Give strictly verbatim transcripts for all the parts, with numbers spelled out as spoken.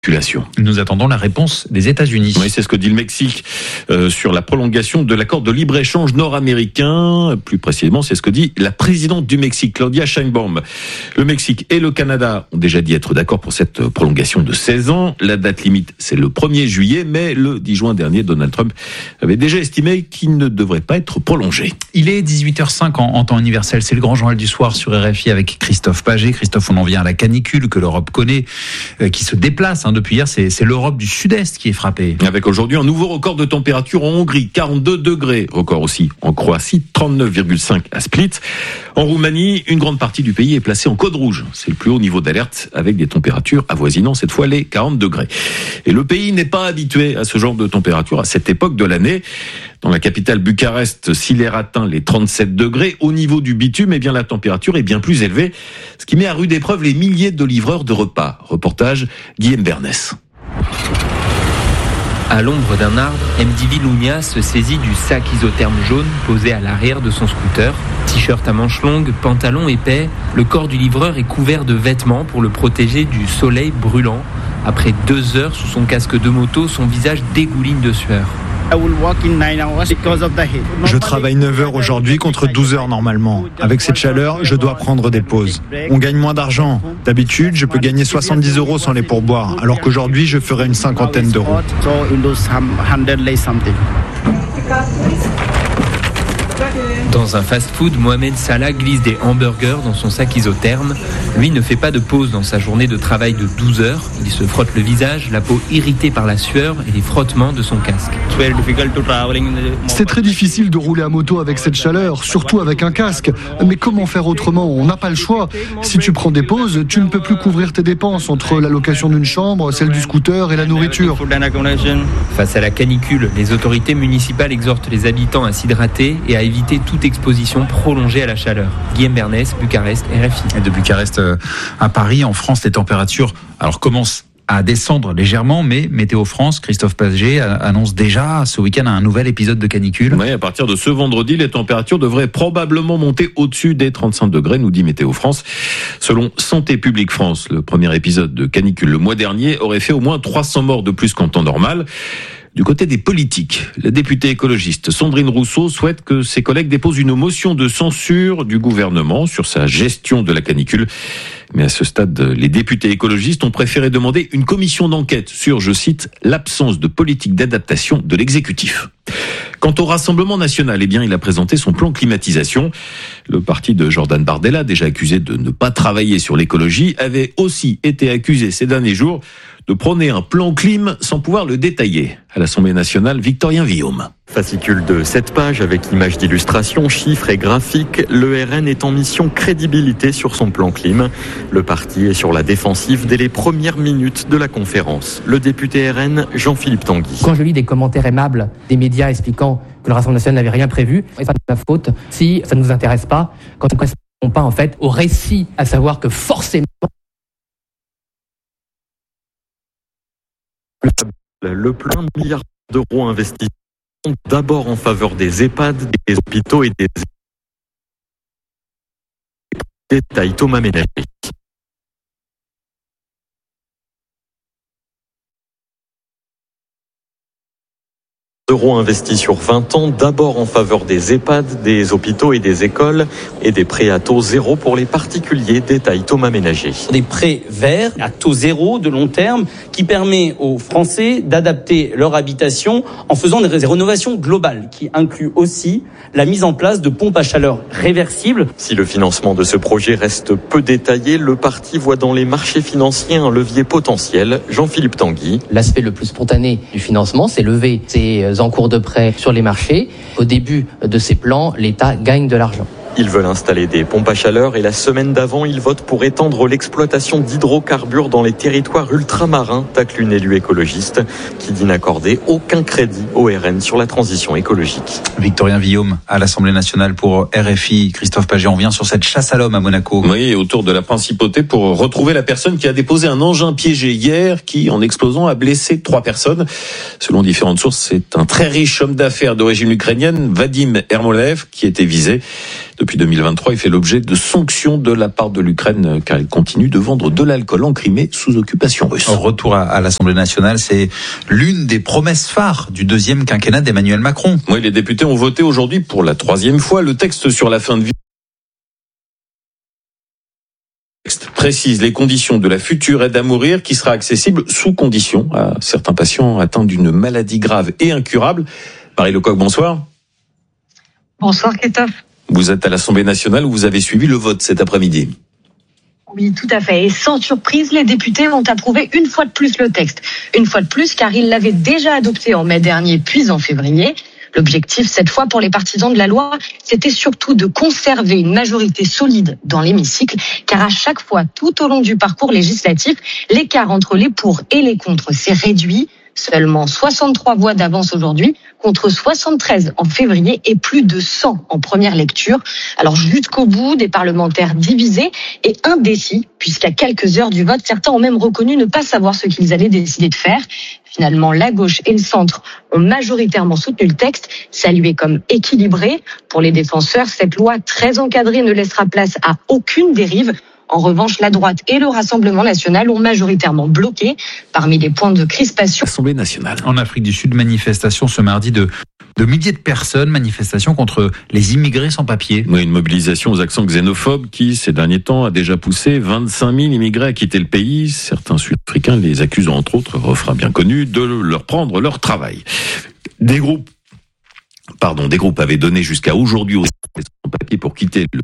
population. Nous attendons la réponse des États-Unis. Oui, c'est ce que dit le Mexique euh, sur la prolongation de l'accord de libre-échange nord-américain. Plus précisément, c'est ce que dit la présidente du Mexique, Claudia Sheinbaum. Le Mexique et le Canada ont déjà dit être d'accord pour cette prolongation de seize ans. La date limite, c'est le premier juillet, mais le dix juin dernier, Donald Trump avait déjà estimé qu'il ne devrait pas être prolongé. Il est dix-huit heures cinq en, en temps universel. C'est le grand journal du soir sur R F I avec Christophe Paget. Christophe, on en vient à la canicule que l'Europe connaît, euh, qui se déplace hein, depuis hier. C'est, c'est l'Europe du Sud-Est qui est frappée. Avec aujourd'hui un nouveau record de température en Hongrie, quarante-deux degrés. Record aussi en Croatie, trente-neuf virgule cinq à Split. En Roumanie, une grande partie du pays est placée en code rouge. C'est le plus haut niveau d'alerte avec des températures avoisinant cette fois les quarante degrés. Et le pays n'est pas habitué à ce genre de température à cette époque de l'année. Dans la capitale Bucarest, s'il est atteint les trente-sept degrés, au niveau du bitume, eh bien la température est bien plus élevée, ce qui met à rude épreuve les milliers de livreurs de repas. Reportage Guillaume Bernès. À l'ombre d'un arbre, Mdivi Lunia se saisit du sac isotherme jaune posé à l'arrière de son scooter. T-shirt à manches longues, pantalon épais, le corps du livreur est couvert de vêtements pour le protéger du soleil brûlant. Après deux heures sous son casque de moto, son visage dégouline de sueur. Je travaille neuf heures aujourd'hui contre douze heures normalement. Avec cette chaleur, je dois prendre des pauses. On gagne moins d'argent. D'habitude, je peux gagner soixante-dix euros sans les pourboires, alors qu'aujourd'hui, je ferai une cinquantaine d'euros. Dans un fast-food, Mohamed Salah glisse des hamburgers dans son sac isotherme. Lui ne fait pas de pause dans sa journée de travail de douze heures. Il se frotte le visage, la peau irritée par la sueur et les frottements de son casque. C'est très difficile de rouler à moto avec cette chaleur, surtout avec un casque. Mais comment faire autrement ? On n'a pas le choix. Si tu prends des pauses, tu ne peux plus couvrir tes dépenses entre la location d'une chambre, celle du scooter et la nourriture. Face à la canicule, les autorités municipales exhortent les habitants à s'hydrater et à éviter toute exposition prolongée à la chaleur. Guillaume Bernès, Bucarest, R F I. Et de Bucarest à Paris, en France, les températures alors commencent à descendre légèrement, mais Météo France, Christophe Paget annonce déjà ce week-end un nouvel épisode de canicule. Oui, à partir de ce vendredi, les températures devraient probablement monter au-dessus des trente-cinq degrés, nous dit Météo France. Selon Santé publique France, le premier épisode de canicule le mois dernier aurait fait au moins trois cents morts de plus qu'en temps normal. Du côté des politiques, la députée écologiste Sandrine Rousseau souhaite que ses collègues déposent une motion de censure du gouvernement sur sa gestion de la canicule. Mais à ce stade, les députés écologistes ont préféré demander une commission d'enquête sur, je cite, l'absence de politique d'adaptation de l'exécutif. Quant au Rassemblement national, eh bien, il a présenté son plan climatisation. Le parti de Jordan Bardella, déjà accusé de ne pas travailler sur l'écologie, avait aussi été accusé ces derniers jours de prôner un plan clim sans pouvoir le détailler. À l'Assemblée nationale, Victorien Villaume. Fascicule de sept pages avec images d'illustration, chiffres et graphiques, le R N est en mission crédibilité sur son plan clim. Le parti est sur la défensive dès les premières minutes de la conférence. Le député R N, Jean-Philippe Tanguy. Quand je lis des commentaires aimables des médias expliquant que le Rassemblement national n'avait rien prévu, c'est pas de ma faute si ça ne nous intéresse pas, quand on ne correspond pas en fait au récit, à savoir que forcément le plein de milliards d'euros investis d'abord en faveur des EHPAD, des hôpitaux et des détails Thomas Ménager. D'euros investis sur vingt ans, d'abord en faveur des EHPAD, des hôpitaux et des écoles, et des prêts à taux zéro pour les particuliers, détaille Thomas Ménager. Des prêts verts à taux zéro de long terme qui permet aux Français d'adapter leur habitation en faisant des rénovations globales qui incluent aussi la mise en place de pompes à chaleur réversibles. Si le financement de ce projet reste peu détaillé, le parti voit dans les marchés financiers un levier potentiel. Jean-Philippe Tanguy. L'aspect le plus spontané du financement, c'est lever ces encours de prêt sur les marchés. Au début de ces plans, l'État gagne de l'argent. Ils veulent installer des pompes à chaleur et la semaine d'avant, ils votent pour étendre l'exploitation d'hydrocarbures dans les territoires ultramarins, tacle une élue écologiste qui dit n'accorder aucun crédit au R N sur la transition écologique. Victorien Villaume à l'Assemblée nationale pour R F I. Christophe Paget, on revient sur cette chasse à l'homme à Monaco. Oui, autour de la principauté pour retrouver la personne qui a déposé un engin piégé hier qui, en explosant, a blessé trois personnes. Selon différentes sources, c'est un très riche homme d'affaires d'origine ukrainienne, Vadim Ermolev, qui était visé. Depuis deux mille vingt-trois, il fait l'objet de sanctions de la part de l'Ukraine car il continue de vendre de l'alcool en Crimée sous occupation russe. Retour à, à l'Assemblée nationale, c'est l'une des promesses phares du deuxième quinquennat d'Emmanuel Macron. Oui, les députés ont voté aujourd'hui pour la troisième fois le texte sur la fin de vie. Le texte précise les conditions de la future aide à mourir qui sera accessible sous condition à certains patients atteints d'une maladie grave et incurable. Marie Lecoq, bonsoir. Bonsoir Christophe. Vous êtes à l'Assemblée nationale où vous avez suivi le vote cet après-midi. Oui, tout à fait. Et sans surprise, les députés ont approuvé une fois de plus le texte. Une fois de plus, car ils l'avaient déjà adopté en mai dernier, puis en février. L'objectif, cette fois, pour les partisans de la loi, c'était surtout de conserver une majorité solide dans l'hémicycle, car à chaque fois, tout au long du parcours législatif, l'écart entre les pour et les contre s'est réduit. Seulement soixante-trois voix d'avance aujourd'hui, contre soixante-treize en février et plus de cent en première lecture. Alors jusqu'au bout, des parlementaires divisés et indécis, puisqu'à quelques heures du vote, certains ont même reconnu ne pas savoir ce qu'ils allaient décider de faire. Finalement, la gauche et le centre ont majoritairement soutenu le texte, salué comme équilibré. Pour les défenseurs, cette loi très encadrée ne laissera place à aucune dérive. En revanche, la droite et le Rassemblement national ont majoritairement bloqué parmi les points de crispation. Assemblée nationale. En Afrique du Sud, manifestation ce mardi de, de milliers de personnes, manifestation contre les immigrés sans papier. Oui, une mobilisation aux accents xénophobes qui, ces derniers temps, a déjà poussé vingt-cinq mille immigrés à quitter le pays. Certains Sud-Africains les accusent, entre autres, refrain bien connu, de leur prendre leur travail. Des groupes, pardon, des groupes avaient donné jusqu'à aujourd'hui aux sans papier pour quitter le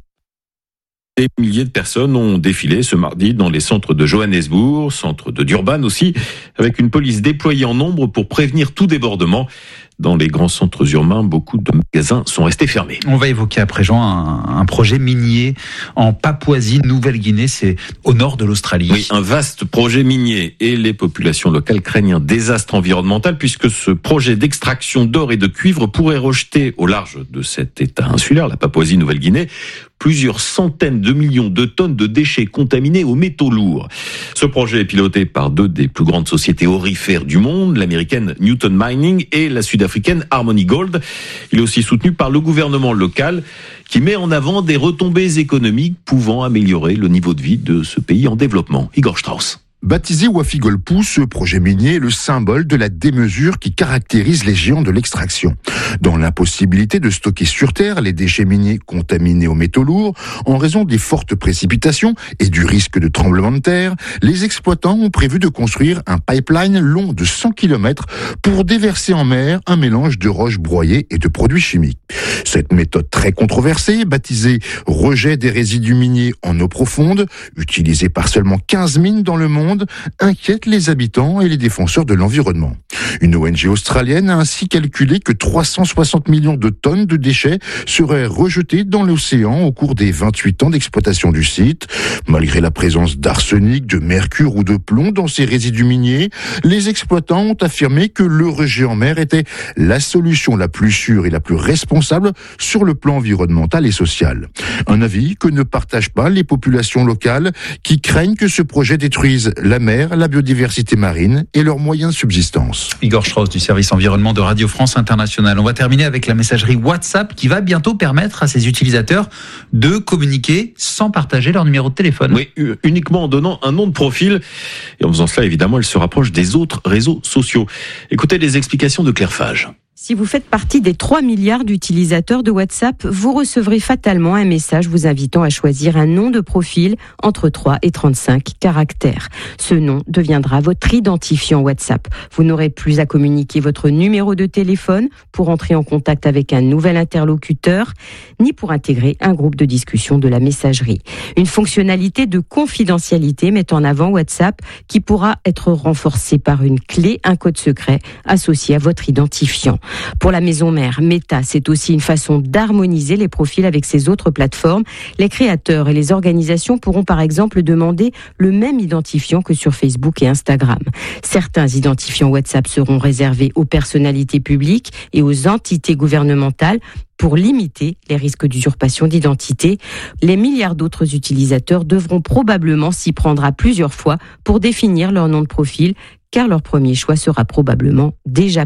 Des milliers de personnes ont défilé ce mardi dans les centres de Johannesburg, centre de Durban aussi, avec une police déployée en nombre pour prévenir tout débordement. Dans les grands centres urbains, beaucoup de magasins sont restés fermés. On va évoquer à présent un, un projet minier en Papouasie-Nouvelle-Guinée, c'est au nord de l'Australie. Oui, un vaste projet minier et les populations locales craignent un désastre environnemental puisque ce projet d'extraction d'or et de cuivre pourrait rejeter au large de cet état insulaire, la Papouasie-Nouvelle-Guinée, plusieurs centaines de millions de tonnes de déchets contaminés aux métaux lourds. Ce projet est piloté par deux des plus grandes sociétés aurifères du monde, l'américaine Newton Mining et la sud-africaine Harmony Gold. Il est aussi soutenu par le gouvernement local qui met en avant des retombées économiques pouvant améliorer le niveau de vie de ce pays en développement. Igor Strauss. Baptisé Wafi-Golpu, ce projet minier est le symbole de la démesure qui caractérise les géants de l'extraction. Dans l'impossibilité de stocker sur Terre les déchets miniers contaminés aux métaux lourds, en raison des fortes précipitations et du risque de tremblement de terre, les exploitants ont prévu de construire un pipeline long de cent kilomètres pour déverser en mer un mélange de roches broyées et de produits chimiques. Cette méthode très controversée, baptisée rejet des résidus miniers en eau profonde, utilisée par seulement quinze mines dans le monde, inquiète les habitants et les défenseurs de l'environnement. Une O N G australienne a ainsi calculé que trois cent soixante millions de tonnes de déchets seraient rejetées dans l'océan au cours des vingt-huit ans d'exploitation du site. Malgré la présence d'arsenic, de mercure ou de plomb dans ces résidus miniers, les exploitants ont affirmé que le rejet en mer était la solution la plus sûre et la plus responsable sur le plan environnemental et social. Un avis que ne partagent pas les populations locales qui craignent que ce projet détruise la mer, la biodiversité marine et leurs moyens de subsistance. Igor Strauss du service environnement de Radio France Internationale. On va terminer avec la messagerie WhatsApp qui va bientôt permettre à ses utilisateurs de communiquer sans partager leur numéro de téléphone. Oui, uniquement en donnant un nom de profil. Et en faisant cela, évidemment, elle se rapproche des autres réseaux sociaux. Écoutez les explications de Claire Fage. Si vous faites partie des trois milliards d'utilisateurs de WhatsApp, vous recevrez fatalement un message vous invitant à choisir un nom de profil entre trois et trente-cinq caractères. Ce nom deviendra votre identifiant WhatsApp. Vous n'aurez plus à communiquer votre numéro de téléphone pour entrer en contact avec un nouvel interlocuteur, ni pour intégrer un groupe de discussion de la messagerie. Une fonctionnalité de confidentialité met en avant WhatsApp qui pourra être renforcée par une clé, un code secret associé à votre identifiant. Pour la maison mère, Meta, c'est aussi une façon d'harmoniser les profils avec ses autres plateformes. Les créateurs et les organisations pourront par exemple demander le même identifiant que sur Facebook et Instagram. Certains identifiants WhatsApp seront réservés aux personnalités publiques et aux entités gouvernementales pour limiter les risques d'usurpation d'identité. Les milliards d'autres utilisateurs devront probablement s'y prendre à plusieurs fois pour définir leur nom de profil, car leur premier choix sera probablement déjà pris.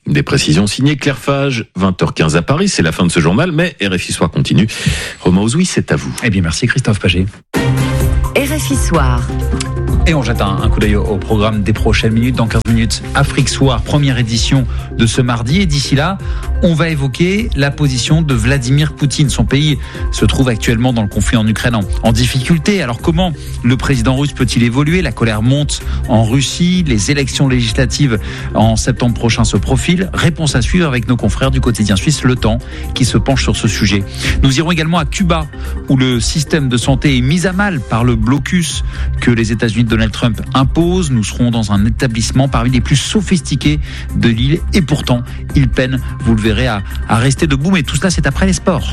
Des précisions signées Claire Fage, vingt heures quinze à Paris, c'est la fin de ce journal, mais R F I Soir continue. Romain Ozoui, c'est à vous. Eh bien, merci Christophe Paget. R F I Soir. Et on jette un, un coup d'œil au, au programme des prochaines minutes. Dans quinze minutes, Afrique Soir, première édition de ce mardi. Et d'ici là, on va évoquer la position de Vladimir Poutine. Son pays se trouve actuellement dans le conflit en Ukraine en, en difficulté. Alors comment le président russe peut-il évoluer ? La colère monte en Russie. Les élections législatives en septembre prochain se profilent. Réponse à suivre avec nos confrères du quotidien suisse Le Temps qui se penche sur ce sujet. Nous irons également à Cuba où le système de santé est mis à mal par le blocus que les États-Unis de Donald Trump impose. Nous serons dans un établissement parmi les plus sophistiqués de l'île et pourtant, il peine, vous le verrez, à, à rester debout. Mais tout cela, c'est après les sports.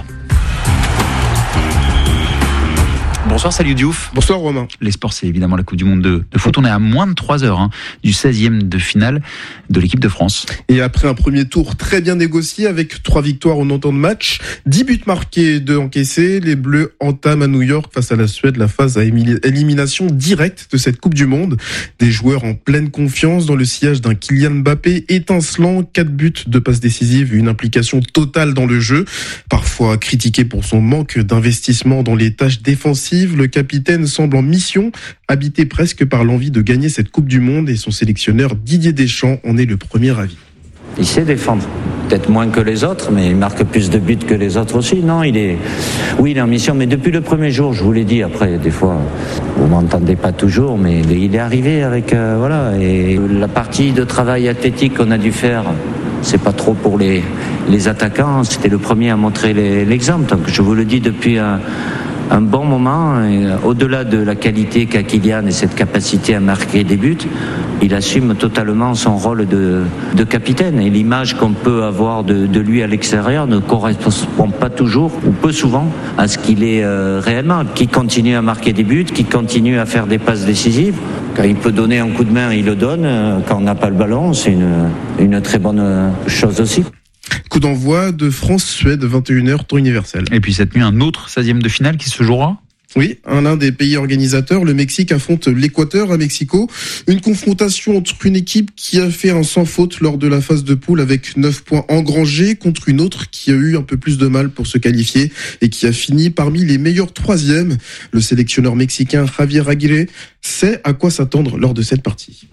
Bonsoir, salut Diouf. Bonsoir Romain. Les sports, c'est évidemment la Coupe du Monde de, de foot. On est à moins de trois heures hein, du seizième de finale de l'équipe de France. Et après un premier tour très bien négocié avec trois victoires au non-temps de match, dix buts marqués, deux encaissés, les Bleus entament à New York face à la Suède la phase à élimination directe de cette Coupe du Monde. Des joueurs en pleine confiance dans le sillage d'un Kylian Mbappé étincelant, quatre buts, deux passes décisives, une implication totale dans le jeu. Parfois critiqué pour son manque d'investissement dans les tâches défensives, le capitaine semble en mission, habité presque par l'envie de gagner cette Coupe du Monde et son sélectionneur Didier Deschamps en est le premier avis. Il sait défendre, peut-être moins que les autres, mais il marque plus de buts que les autres aussi. Non, il est, oui, il est en mission, mais depuis le premier jour, je vous l'ai dit. Après, des fois, vous m'entendez pas toujours, mais il est arrivé avec, euh, voilà. Et la partie de travail athlétique qu'on a dû faire, c'est pas trop pour les les attaquants. C'était le premier à montrer les, l'exemple. Donc, je vous le dis depuis un. un bon moment, et au-delà de la qualité qu'a Kylian et cette capacité à marquer des buts, il assume totalement son rôle de, de capitaine. Et l'image qu'on peut avoir de, de lui à l'extérieur ne correspond pas toujours, ou peu souvent, à ce qu'il est euh, réellement. Qui continue à marquer des buts, qui continue à faire des passes décisives. Quand il peut donner un coup de main, il le donne. Quand on n'a pas le ballon, c'est une, une très bonne chose aussi. Coup d'envoi de France-Suède, vingt et une heures, temps universel. Et puis cette nuit, un autre seizième de finale qui se jouera ? Oui, un, un des pays organisateurs, le Mexique affronte l'Équateur à Mexico. Une confrontation entre une équipe qui a fait un sans faute lors de la phase de poule avec neuf points engrangés contre une autre qui a eu un peu plus de mal pour se qualifier et qui a fini parmi les meilleurs troisièmes. Le sélectionneur mexicain Javier Aguirre sait à quoi s'attendre lors de cette partie.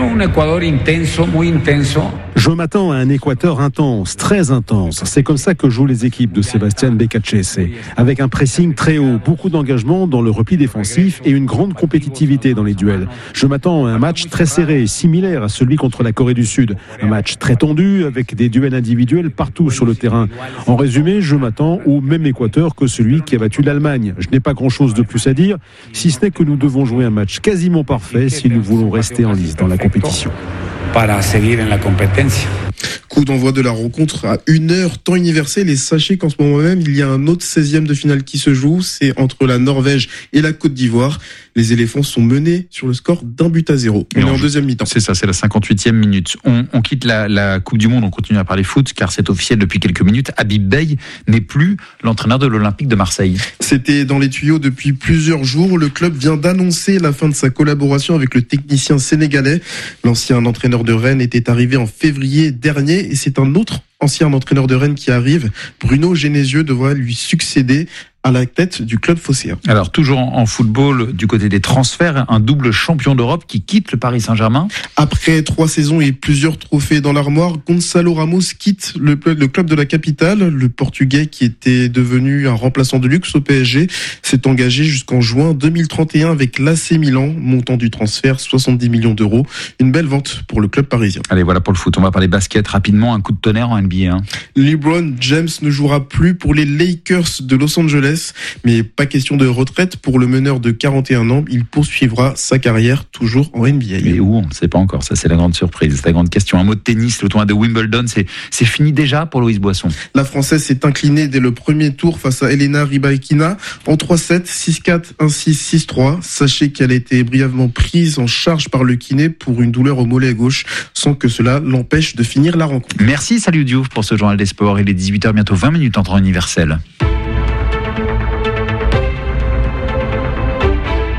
Je m'attends à un Équateur intense, très intense. C'est comme ça que jouent les équipes de Sébastien Becachese. Avec un pressing très haut, beaucoup d'engagement dans le repli défensif et une grande compétitivité dans les duels. Je m'attends à un match très serré, similaire à celui contre la Corée du Sud. Un match très tendu avec des duels individuels partout sur le terrain. En résumé, je m'attends au même Équateur que celui qui a battu l'Allemagne. Je n'ai pas grand-chose de plus à dire, si ce n'est que nous devons jouer un match quasiment parfait si nous voulons rester en lice dans la compétition. Para seguir en la competencia. Coup d'envoi de la rencontre à une heure, temps universel. Et sachez qu'en ce moment même, il y a un autre seizième de finale qui se joue. C'est entre la Norvège et la Côte d'Ivoire. Les éléphants sont menés sur le score d'un but à zéro. On est en deuxième mi-temps. C'est ça, c'est la cinquante-huitième minute. On, on quitte la, la Coupe du Monde, on continue à parler foot, car c'est officiel depuis quelques minutes. Habib Beye n'est plus l'entraîneur de l'Olympique de Marseille. C'était dans les tuyaux depuis plusieurs jours. Le club vient d'annoncer la fin de sa collaboration avec le technicien sénégalais. L'ancien entraîneur de Rennes était arrivé en février dernier et c'est un autre ancien entraîneur de Rennes qui arrive. Bruno Genesio devrait lui succéder à la tête du club phocéen. Alors, toujours en football, du côté des transferts, un double champion d'Europe qui quitte le Paris Saint-Germain. Après trois saisons et plusieurs trophées dans l'armoire, Gonçalo Ramos quitte le, le club de la capitale. Le Portugais, qui était devenu un remplaçant de luxe au P S G, s'est engagé jusqu'en juin deux mille trente et un avec l'A C Milan. Montant du transfert, soixante-dix millions d'euros. Une belle vente pour le club parisien. Allez, voilà pour le foot. On va parler basket rapidement. Un coup de tonnerre en N B A. Hein. LeBron James ne jouera plus pour les Lakers de Los Angeles. Mais pas question de retraite pour le meneur de quarante et un ans. Il poursuivra sa carrière toujours en N B A. Mais où? On ne sait pas encore. Ça, c'est la grande surprise. C'est la grande question. Un mot de tennis. Le tournoi de Wimbledon, c'est, c'est fini déjà pour Louise Boisson. La Française s'est inclinée dès le premier tour face à Elena Rybakina en trois sept, six quatre, un six, six trois. Sachez qu'elle a été brièvement prise en charge par le kiné pour une douleur au mollet gauche, sans que cela l'empêche de finir la rencontre. Merci, salut Diouf pour ce journal des sports. Il est dix-huit heures, bientôt vingt minutes en temps universel.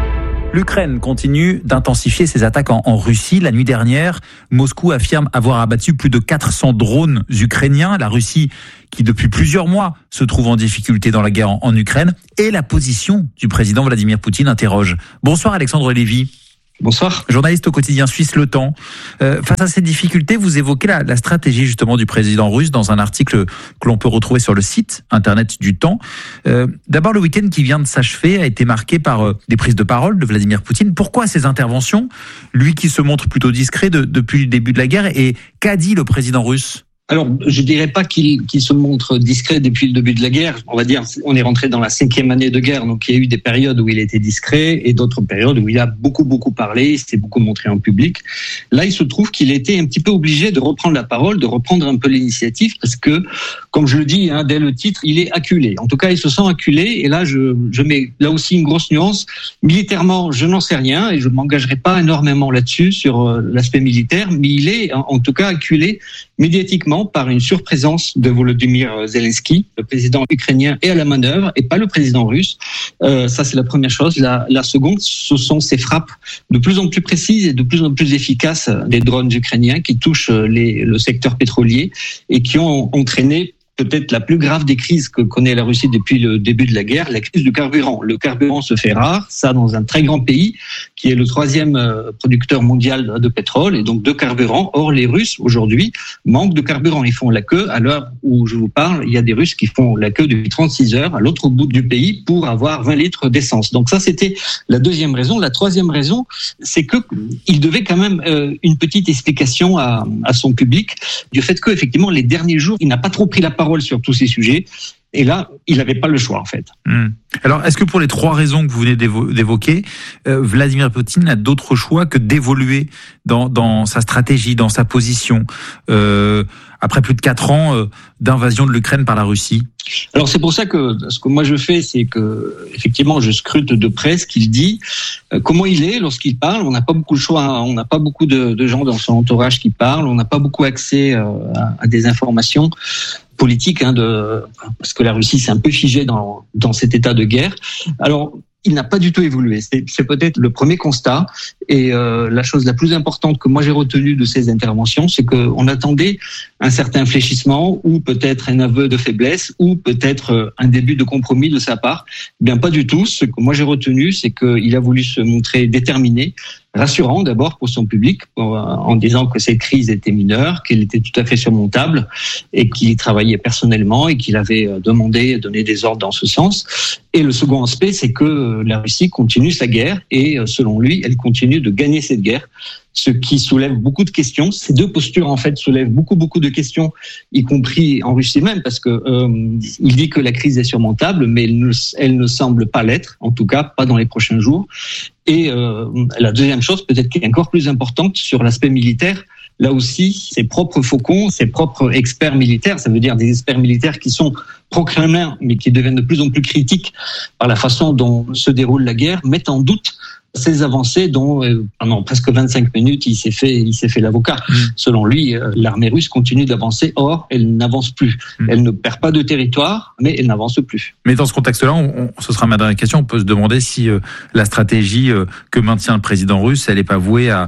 L'Ukraine continue d'intensifier ses attaques en, en Russie. La nuit dernière, Moscou affirme avoir abattu plus de quatre cents drones ukrainiens. La Russie, qui depuis plusieurs mois se trouve en difficulté dans la guerre en, en Ukraine, et la position du président Vladimir Poutine interroge. Bonsoir Alexandre Lévy. Bonsoir. Journaliste au quotidien suisse Le Temps. Euh, face à ces difficultés, vous évoquez la, la stratégie justement du président russe dans un article que l'on peut retrouver sur le site internet du Temps. Euh, d'abord, le week-end qui vient de s'achever a été marqué par euh, des prises de parole de Vladimir Poutine. Pourquoi ces interventions ? Lui qui se montre plutôt discret de, depuis le début de la guerre. Et qu'a dit le président russe ? Alors, je dirais pas qu'il, qu'il se montre discret depuis le début de la guerre. On va dire, on est rentré dans la cinquième année de guerre, donc il y a eu des périodes où il était discret et d'autres périodes où il a beaucoup, beaucoup parlé, il s'est beaucoup montré en public. Là, il se trouve qu'il était un petit peu obligé de reprendre la parole, de reprendre un peu l'initiative parce que, comme je le dis, hein, dès le titre, il est acculé. En tout cas, il se sent acculé et là, je, je mets là aussi une grosse nuance. Militairement, je n'en sais rien et je m'engagerai pas énormément là-dessus, sur euh, l'aspect militaire, mais il est en, en tout cas acculé médiatiquement par une surprésence de Volodymyr Zelensky, le président ukrainien, est à la manœuvre et pas le président russe. Euh, ça, c'est la première chose. La, la seconde, ce sont ces frappes de plus en plus précises et de plus en plus efficaces des drones ukrainiens qui touchent les, le secteur pétrolier et qui ont entraîné peut-être la plus grave des crises que connaît la Russie depuis le début de la guerre, la crise du carburant. Le carburant se fait rare, ça dans un très grand pays qui est le troisième producteur mondial de pétrole et donc de carburant. Or, les Russes, aujourd'hui, manquent de carburant. Ils font la queue. À l'heure où je vous parle, il y a des Russes qui font la queue depuis trente-six heures à l'autre bout du pays pour avoir vingt litres d'essence. Donc ça, c'était la deuxième raison. La troisième raison, c'est que il devait quand même euh, une petite explication à, à son public du fait que, effectivement, les derniers jours, il n'a pas trop pris la parole sur tous ces sujets. Et là, il n'avait pas le choix, en fait. Mmh. Alors, est-ce que pour les trois raisons que vous venez d'évo- d'évoquer, euh, Vladimir Poutine n'a d'autres choix que d'évoluer dans, dans sa stratégie, dans sa position, euh, après plus de quatre ans euh, d'invasion de l'Ukraine par la Russie ? Alors, c'est pour ça que ce que moi je fais, c'est que, effectivement, je scrute de près ce qu'il dit, euh, comment il est lorsqu'il parle. On n'a pas beaucoup de choix, on n'a pas beaucoup de, de gens dans son entourage qui parlent, on n'a pas beaucoup accès euh, à, à des informations politique, hein, de, parce que la Russie s'est un peu figée dans, dans cet état de guerre. Alors, il n'a pas du tout évolué. C'est, c'est peut-être le premier constat. Et euh, la chose la plus importante que moi j'ai retenue de ces interventions, c'est qu'on attendait un certain fléchissement ou peut-être un aveu de faiblesse ou peut-être un début de compromis de sa part. Eh bien, pas du tout. Ce que moi j'ai retenu, c'est qu'il a voulu se montrer déterminé, rassurant d'abord pour son public, en disant que cette crise était mineure, qu'elle était tout à fait surmontable et qu'il y travaillait personnellement et qu'il avait demandé, donné des ordres dans ce sens. Et le second aspect, c'est que la Russie continue sa guerre et selon lui, elle continue de gagner cette guerre, ce qui soulève beaucoup de questions. Ces deux postures, en fait, soulèvent beaucoup, beaucoup de questions, y compris en Russie même, parce que euh, il dit que la crise est surmontable, mais elle ne, elle ne semble pas l'être, en tout cas pas dans les prochains jours. Et euh, la deuxième chose, peut-être qui est encore plus importante, sur l'aspect militaire, là aussi, ses propres faucons, ses propres experts militaires, ça veut dire des experts militaires qui sont pro-Kremlin, mais qui deviennent de plus en plus critiques par la façon dont se déroule la guerre, mettent en doute ces avancées dont euh, pendant presque vingt-cinq minutes il s'est fait il s'est fait l'avocat. Mmh. Selon lui, euh, l'armée russe continue d'avancer, or elle n'avance plus. Mmh. Elle ne perd pas de territoire, mais elle n'avance plus. Mais dans ce contexte-là, on, on, ce sera ma dernière question, on peut se demander si euh, la stratégie euh, que maintient le président russe, elle n'est pas vouée à,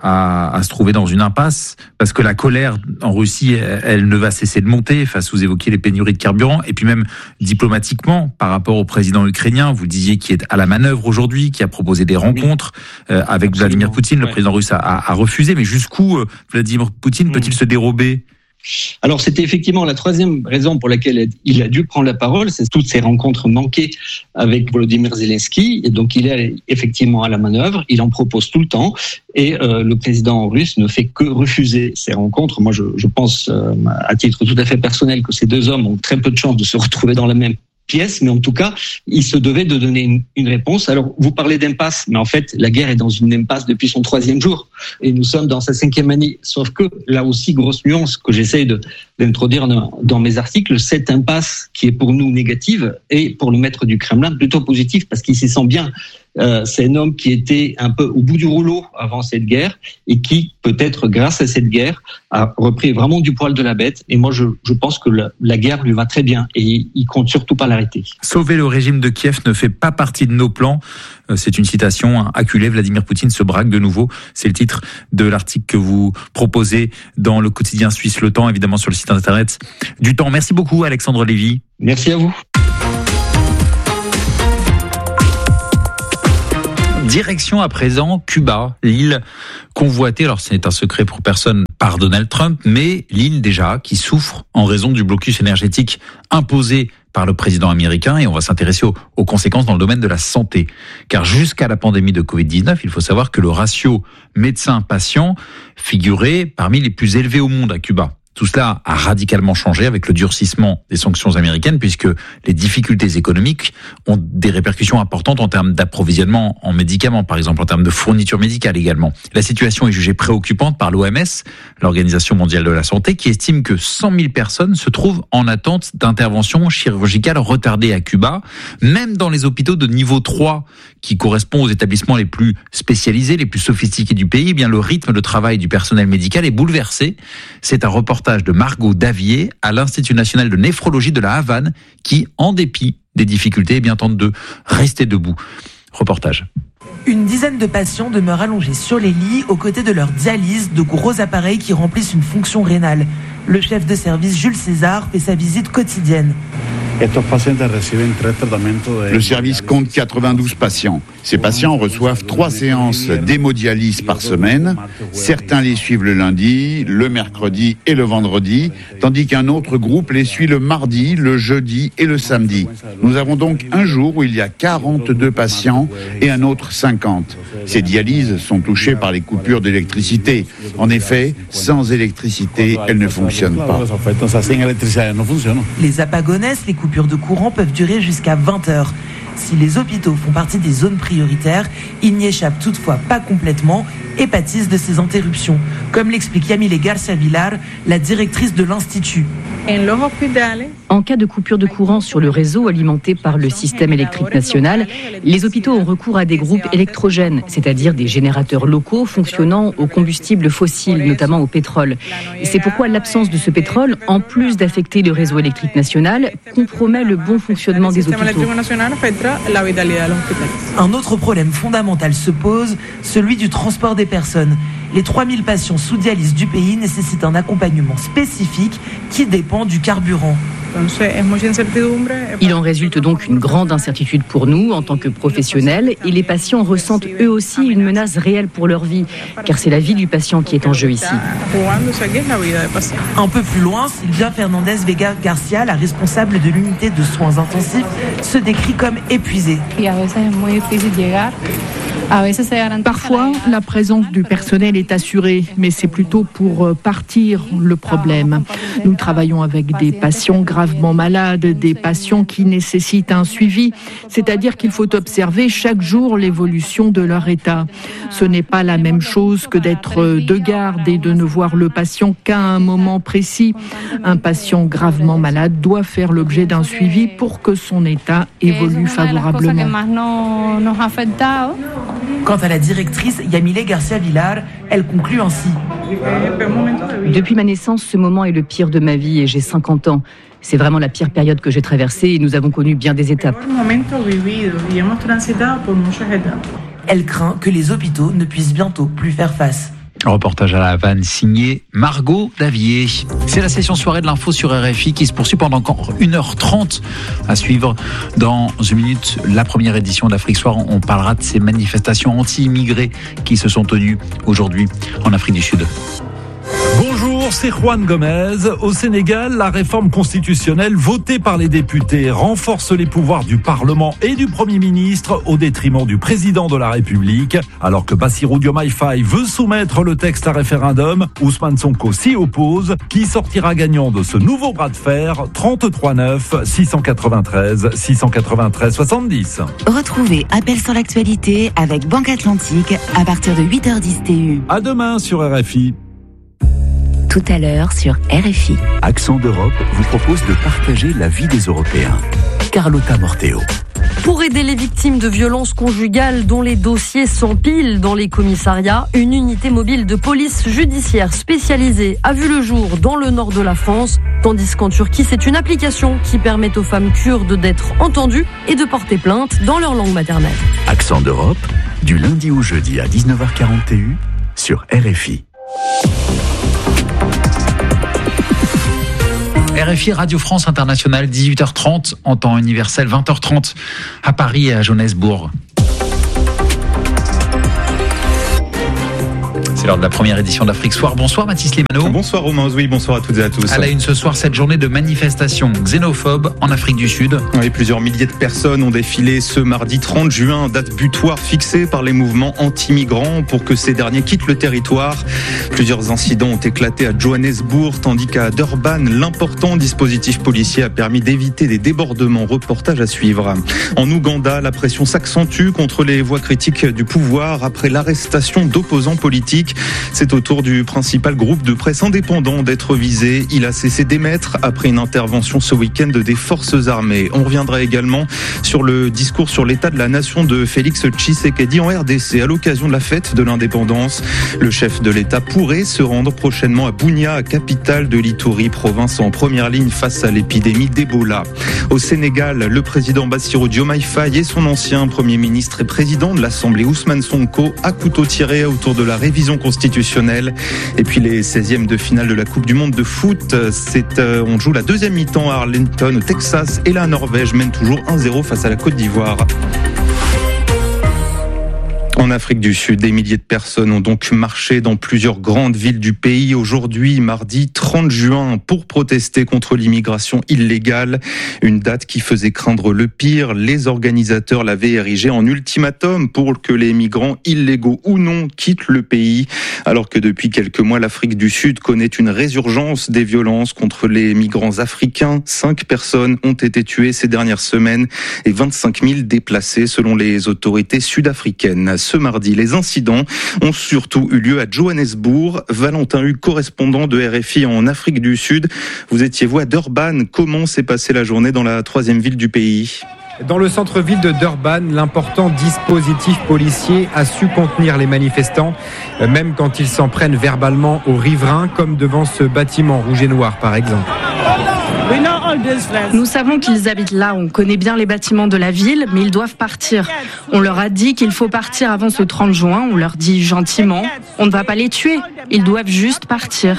à, à se trouver dans une impasse, parce que la colère en Russie, elle, elle ne va cesser de monter face, vous évoquiez les pénuries de carburant, et puis même diplomatiquement par rapport au président ukrainien, vous disiez qu'il est à la manœuvre aujourd'hui, qui a proposé des rencontres rencontre euh, avec Absolument. Vladimir Poutine. Le ouais. président russe a, a, a refusé. Mais jusqu'où euh, Vladimir Poutine peut-il mmh. se dérober ? Alors, c'était effectivement la troisième raison pour laquelle il a dû prendre la parole, c'est toutes ces rencontres manquées avec Volodymyr Zelensky. Et donc, il est effectivement à la manœuvre, il en propose tout le temps, et euh, le président russe ne fait que refuser ces rencontres. Moi, je, je pense, euh, à titre tout à fait personnel, que ces deux hommes ont très peu de chances de se retrouver dans la même pièce, mais en tout cas, il se devait de donner une, une réponse. Alors, vous parlez d'impasse, mais en fait, la guerre est dans une impasse depuis son troisième jour, et nous sommes dans sa cinquième année. Sauf que, là aussi, grosse nuance que j'essaye de, d'introduire dans, dans mes articles, cette impasse qui est pour nous négative est pour le maître du Kremlin plutôt positive, parce qu'il s'y sent bien. Euh, c'est un homme qui était un peu au bout du rouleau avant cette guerre et qui, peut-être grâce à cette guerre, a repris vraiment du poil de la bête. Et moi, je, je pense que la, la guerre lui va très bien et il compte surtout pas l'arrêter. Sauver le régime de Kiev ne fait pas partie de nos plans. C'est une citation acculée. Vladimir Poutine se braque de nouveau. C'est le titre de l'article que vous proposez dans le quotidien suisse Le Temps, évidemment sur le site internet du Temps. Merci beaucoup, Alexandre Lévy. Merci à vous. Direction à présent Cuba, l'île convoitée, alors ce n'est un secret pour personne, par Donald Trump, mais l'île déjà qui souffre en raison du blocus énergétique imposé par le président américain, et on va s'intéresser aux, aux conséquences dans le domaine de la santé. Car jusqu'à la pandémie de covid dix-neuf, il faut savoir que le ratio médecin-patient figurait parmi les plus élevés au monde à Cuba. Tout cela a radicalement changé avec le durcissement des sanctions américaines, puisque les difficultés économiques ont des répercussions importantes en termes d'approvisionnement en médicaments, par exemple, en termes de fourniture médicale également. La situation est jugée préoccupante par l'O M S, l'Organisation mondiale de la santé, qui estime que cent mille personnes se trouvent en attente d'interventions chirurgicales retardées à Cuba. Même dans les hôpitaux de niveau trois, qui correspondent aux établissements les plus spécialisés, les plus sophistiqués du pays, eh bien le rythme de travail du personnel médical est bouleversé. C'est un reportage de Margot Davier à l'Institut national de néphrologie de la Havane qui, en dépit des difficultés, eh bien, tente de rester debout. Reportage. Une dizaine de patients demeurent allongés sur les lits aux côtés de leur dialyse, de gros appareils qui remplissent une fonction rénale. Le chef de service Jules César fait sa visite quotidienne. Le service compte quatre-vingt-douze patients. Ces patients reçoivent trois séances d'hémodialyse par semaine. Certains les suivent le lundi, le mercredi et le vendredi, tandis qu'un autre groupe les suit le mardi, le jeudi et le samedi. Nous avons donc un jour où il y a quarante-deux patients et un autre cinquante. Ces dialyses sont touchées par les coupures d'électricité. En effet, sans électricité, elles ne fonctionnent pas. Les apagones, les coupures de courant peuvent durer jusqu'à vingt heures. Si les hôpitaux font partie des zones prioritaires, ils n'y échappent toutefois pas complètement et pâtissent de ces interruptions, comme l'explique Yamile Garcia Villar, la directrice de l'Institut. En cas de coupure de courant sur le réseau alimenté par le système électrique national, les hôpitaux ont recours à des groupes électrogènes, c'est-à-dire des générateurs locaux fonctionnant au combustible fossile, notamment au pétrole. Et c'est pourquoi l'absence de ce pétrole, en plus d'affecter le réseau électrique national, compromet le bon fonctionnement des hôpitaux. Un autre problème fondamental se pose, celui du transport des personnes. Les trois mille patients sous dialyse du pays nécessitent un accompagnement spécifique qui dépend du carburant. Il en résulte donc une grande incertitude pour nous en tant que professionnels et les patients ressentent eux aussi une menace réelle pour leur vie, car c'est la vie du patient qui est en jeu ici. Un peu plus loin, Sylvia Fernandez Vega Garcia, la responsable de l'unité de soins intensifs, se décrit comme épuisée. Parfois, la présence du personnel est assurée, mais c'est plutôt pour partir le problème. Nous travaillons avec des patients gravement malades, des patients qui nécessitent un suivi, c'est-à-dire qu'il faut observer chaque jour l'évolution de leur état. Ce n'est pas la même chose que d'être de garde et de ne voir le patient qu'à un moment précis. Un patient gravement malade doit faire l'objet d'un suivi pour que son état évolue favorablement. Quant à la directrice Yamile Garcia Villar, elle conclut ainsi. Depuis ma naissance, ce moment est le pire de ma vie et j'ai cinquante ans. C'est vraiment la pire période que j'ai traversée et nous avons connu bien des étapes. Elle craint que les hôpitaux ne puissent bientôt plus faire face. Reportage à la Havane signé Margot Davier. C'est la session soirée de l'info sur R F I qui se poursuit pendant encore une heure trente à suivre. Dans une minute, la première édition d'Afrique Soir. On parlera de ces manifestations anti-immigrés qui se sont tenues aujourd'hui en Afrique du Sud. Bonjour, c'est Juan Gomez. Au Sénégal, la réforme constitutionnelle votée par les députés renforce les pouvoirs du Parlement et du Premier ministre au détriment du président de la République. Alors que Bassirou Diomaye Faye veut soumettre le texte à référendum, Ousmane Sonko s'y oppose. Qui sortira gagnant de ce nouveau bras de fer? trente-trois neuf, six cent quatre-vingt-treize, six cent quatre-vingt-treize, soixante-dix. Retrouvez Appel sur l'actualité avec Banque Atlantique à partir de huit heures dix T U. À demain sur R F I. Tout à l'heure sur R F I. Accent d'Europe vous propose de partager la vie des Européens. Carlotta Morteo. Pour aider les victimes de violences conjugales dont les dossiers s'empilent dans les commissariats, une unité mobile de police judiciaire spécialisée a vu le jour dans le nord de la France, tandis qu'en Turquie, c'est une application qui permet aux femmes kurdes d'être entendues et de porter plainte dans leur langue maternelle. Accent d'Europe, du lundi au jeudi à dix-neuf heures quarante et un sur R F I. R F I Radio France Internationale, dix-huit heures trente en temps universel, vingt heures trente à Paris et à Johannesburg. C'est l'heure de la première édition d'Afrique Soir. Bonsoir Mathis Lemano. Bonsoir Romain Ozoui, bonsoir à toutes et à tous. À la une ce soir, cette journée de manifestation xénophobe en Afrique du Sud. Oui, plusieurs milliers de personnes ont défilé ce mardi trente juin, date butoir fixée par les mouvements anti-migrants pour que ces derniers quittent le territoire. Plusieurs incidents ont éclaté à Johannesburg, tandis qu'à Durban, l'important dispositif policier a permis d'éviter des débordements. Reportage à suivre. En Ouganda, la pression s'accentue contre les voix critiques du pouvoir après l'arrestation d'opposants politiques. C'est au tour du principal groupe de presse indépendant d'être visé. Il a cessé d'émettre après une intervention ce week-end des forces armées. On reviendra également sur le discours sur l'état de la nation de Félix Tshisekedi en R D C à l'occasion de la fête de l'indépendance. Le chef de l'État pourrait se rendre prochainement à Bunia, capitale de l'Ituri, province en première ligne face à l'épidémie d'Ebola. Au Sénégal, le président Bassirou Diomaye Faye et son ancien premier ministre et président de l'Assemblée Ousmane Sonko à couteau tiré autour de la révision constitutionnelle. Et puis les seizièmes de finale de la Coupe du Monde de foot, c'est, euh, on joue la deuxième mi-temps à Arlington, au Texas, et la Norvège mène toujours un zéro face à la Côte d'Ivoire. En Afrique du Sud, des milliers de personnes ont donc marché dans plusieurs grandes villes du pays aujourd'hui, mardi trente juin, pour protester contre l'immigration illégale. Une date qui faisait craindre le pire. Les organisateurs l'avaient érigé en ultimatum pour que les migrants illégaux ou non quittent le pays. Alors que depuis quelques mois, l'Afrique du Sud connaît une résurgence des violences contre les migrants africains. Cinq personnes ont été tuées ces dernières semaines et vingt-cinq mille déplacés selon les autorités sud-africaines. Ce mardi, les incidents ont surtout eu lieu à Johannesburg. Valentin Hugues, correspondant de R F I en Afrique du Sud. Vous étiez vous à Durban. Comment s'est passée la journée dans la troisième ville du pays ? Dans le centre-ville de Durban, l'important dispositif policier a su contenir les manifestants, même quand ils s'en prennent verbalement aux riverains, comme devant ce bâtiment rouge et noir par exemple. Nous savons qu'ils habitent là, on connaît bien les bâtiments de la ville, mais ils doivent partir. On leur a dit qu'il faut partir avant ce trente juin, on leur dit gentiment, on ne va pas les tuer, ils doivent juste partir.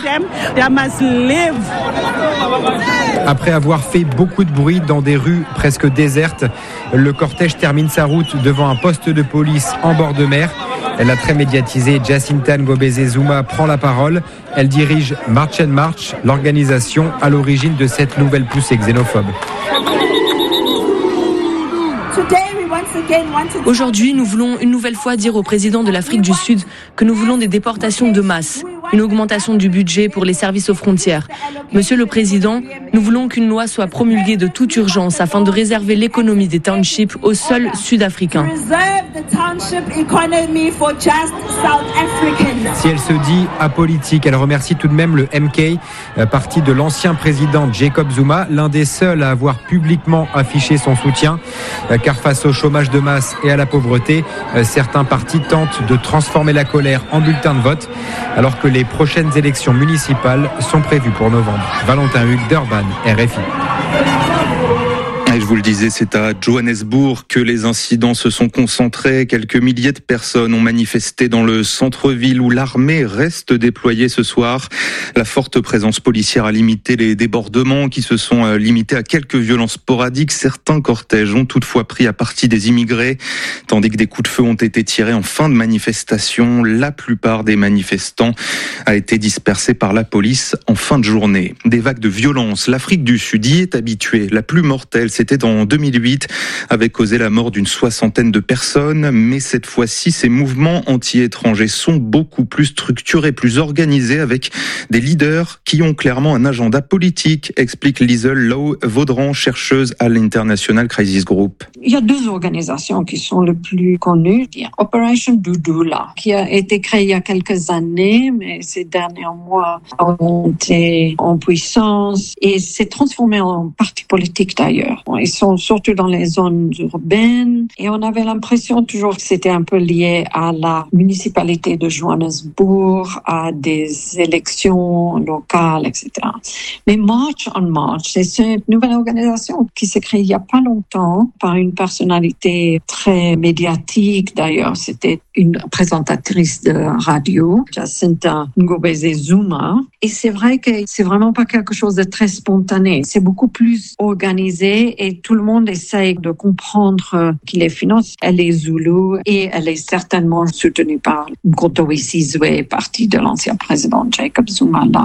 Après avoir fait beaucoup de bruit dans des rues presque désertes, le cortège termine sa route devant un poste de police en bord de mer. La très médiatisée Jacinta Ngobese Zuma prend la parole. Elle dirige March and March, l'organisation à l'origine de cette nouvelle poussée xénophobe. Aujourd'hui, nous voulons une nouvelle fois dire au président de l'Afrique du Sud que nous voulons des déportations de masse, une augmentation du budget pour les services aux frontières. Monsieur le Président, nous voulons qu'une loi soit promulguée de toute urgence afin de réserver l'économie des townships aux seuls Sud-Africains. Si elle se dit apolitique, elle remercie tout de même le M K, parti de l'ancien président Jacob Zuma, l'un des seuls à avoir publiquement affiché son soutien, car face au chômage de masse et à la pauvreté, certains partis tentent de transformer la colère en bulletin de vote, alors que les prochaines élections municipales sont prévues pour novembre. Valentin Hugues, Durban, R F I. Et je vous le disais, c'est à Johannesburg que les incidents se sont concentrés. Quelques milliers de personnes ont manifesté dans le centre-ville où l'armée reste déployée ce soir. La forte présence policière a limité les débordements qui se sont limités à quelques violences sporadiques. Certains cortèges ont toutefois pris à partie des immigrés, tandis que des coups de feu ont été tirés en fin de manifestation. La plupart des manifestants a été dispersée par la police en fin de journée. Des vagues de violence, l'Afrique du Sud y est habituée. La plus mortelle, c'est C'était en deux mille huit, avait causé la mort d'une soixantaine de personnes. Mais cette fois-ci, ces mouvements anti-étrangers sont beaucoup plus structurés, plus organisés, avec des leaders qui ont clairement un agenda politique, explique Liesel Lau-Vaudran, chercheuse à l'International Crisis Group. Il y a deux organisations qui sont les plus connues. Il y a Operation Doudoula, qui a été créée il y a quelques années, mais ces derniers mois a monté en puissance et s'est transformée en parti partis politiques d'ailleurs. Ils sont surtout dans les zones urbaines et on avait l'impression toujours que c'était un peu lié à la municipalité de Johannesburg, à des élections locales, et cetera. Mais March on March, c'est une nouvelle organisation qui s'est créée il n'y a pas longtemps par une personnalité très médiatique d'ailleurs. C'était une présentatrice de radio, Jacinta Ngobese Zuma. Et c'est vrai que c'est vraiment pas quelque chose de très spontané. C'est beaucoup plus organisé et tout le monde essaye de comprendre qui les finance. Elle est Zulu et elle est certainement soutenue par Mkhonto we Sizwe, parti de l'ancien président Jacob Zuma.